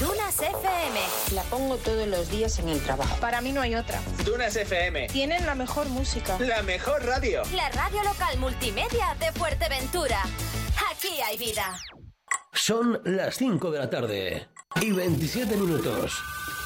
Dunas FM. La pongo todos los días en el trabajo. Para mí no hay otra. Dunas FM. Tienen la mejor música. La mejor radio. La radio local multimedia de Fuerteventura. Aquí hay vida. Son las 5 de la tarde y 27 minutos.